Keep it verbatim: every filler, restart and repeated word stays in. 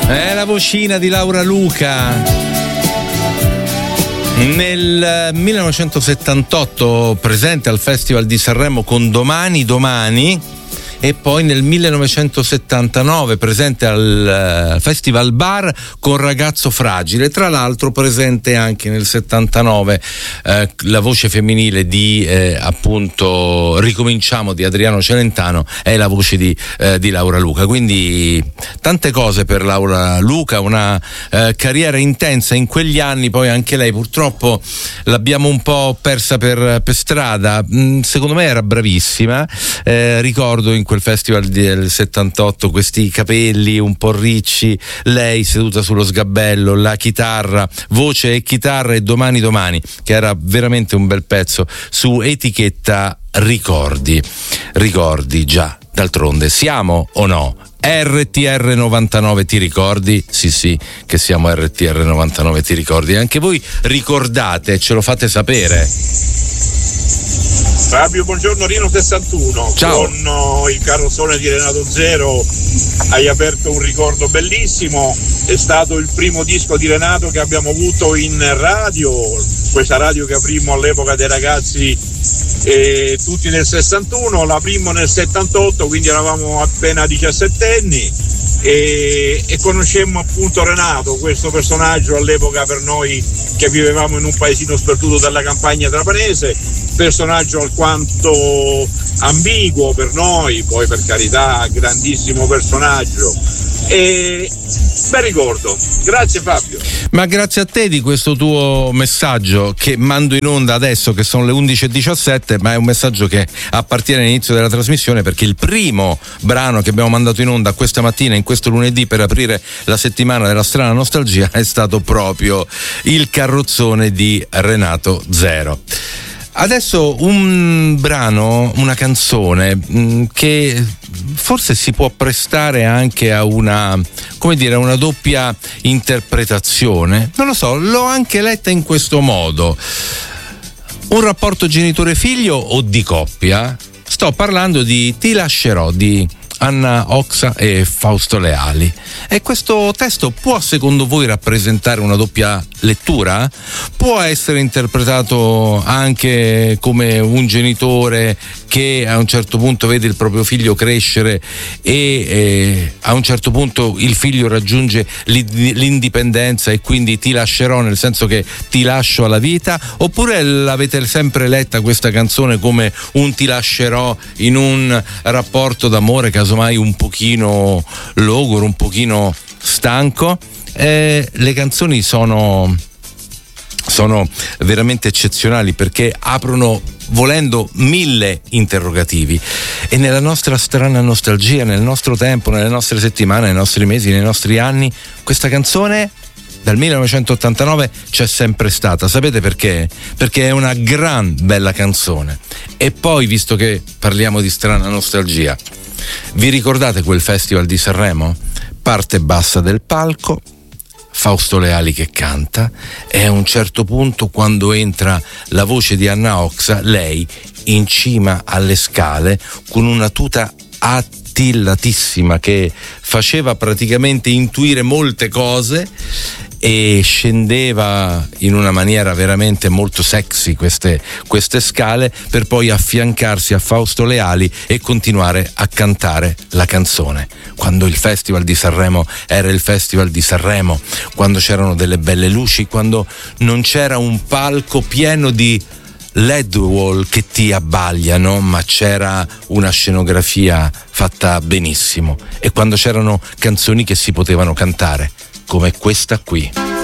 È la vocina di Laura Luca. Nel millenovecentosettantotto presente al Festival di Sanremo con Domani Domani, e poi nel millenovecentosettantanove presente al uh, Festival Bar con Ragazzo Fragile, tra l'altro presente anche nel settantanove eh, la voce femminile di eh, appunto Ricominciamo di Adriano Celentano è la voce di, eh, di Laura Luca, quindi tante cose per Laura Luca, una eh, carriera intensa in quegli anni. Poi anche lei purtroppo l'abbiamo un po' persa per, per strada. Mm, secondo me era bravissima, eh, ricordo in quel festival del settantotto questi capelli un po' ricci, lei seduta sullo sgabello, la chitarra, voce e chitarra, e Domani Domani, che era veramente un bel pezzo su etichetta Ricordi. Ricordi, già, d'altronde siamo o no R T R novantanove, ti ricordi? Sì sì, che siamo R T R novantanove, ti ricordi? Anche voi ricordate, ce lo fate sapere. Fabio, buongiorno, Rino sessantuno. Ciao. Con uh, il carrozzone di Renato Zero hai aperto un ricordo bellissimo. È stato il primo disco di Renato che abbiamo avuto in radio, questa radio che aprimmo all'epoca dei ragazzi eh, tutti nel sessantuno, la primo nel settantotto, quindi eravamo appena diciassettenni, e, e conoscemmo appunto Renato, questo personaggio all'epoca per noi che vivevamo in un paesino sperduto della campagna trapanese, personaggio alquanto ambiguo per noi, poi per carità grandissimo personaggio, e bel ricordo. Grazie Fabio. Ma grazie a te di questo tuo messaggio che mando in onda adesso che sono le undici e diciassette, ma è un messaggio che appartiene all'inizio della trasmissione, perché il primo brano che abbiamo mandato in onda questa mattina, in questo lunedì, per aprire la settimana della strana nostalgia, è stato proprio il carrozzone di Renato Zero. Adesso un brano, una canzone mh, che forse si può prestare anche a una, come dire, a una doppia interpretazione. Non lo so, l'ho anche letta in questo modo. Un rapporto genitore-figlio o di coppia? Sto parlando di Ti lascerò di Anna Oxa e Fausto Leali. E questo testo può secondo voi rappresentare una doppia lettura? Può essere interpretato anche come un genitore che a un certo punto vede il proprio figlio crescere e eh, a un certo punto il figlio raggiunge l'indipendenza e quindi ti lascerò, nel senso che ti lascio alla vita? Oppure l'avete sempre letta questa canzone come un ti lascerò in un rapporto d'amore casomai un pochino logoro, un pochino stanco? Eh, le canzoni sono sono veramente eccezionali perché aprono, volendo, mille interrogativi, e nella nostra strana nostalgia, nel nostro tempo, nelle nostre settimane, nei nostri mesi, nei nostri anni, questa canzone dal millenovecentottantanove c'è sempre stata. Sapete perché? Perché è una gran bella canzone. E poi, visto che parliamo di strana nostalgia, vi ricordate quel Festival di Sanremo? Parte bassa del palco, Fausto Leali che canta, e a un certo punto, quando entra la voce di Anna Oxa, lei in cima alle scale con una tuta attillatissima che faceva praticamente intuire molte cose, e scendeva in una maniera veramente molto sexy queste, queste scale, per poi affiancarsi a Fausto Leali e continuare a cantare la canzone. Quando il Festival di Sanremo era il Festival di Sanremo, quando c'erano delle belle luci, quando non c'era un palco pieno di L E D wall che ti abbagliano, ma c'era una scenografia fatta benissimo, e quando c'erano canzoni che si potevano cantare come questa qui.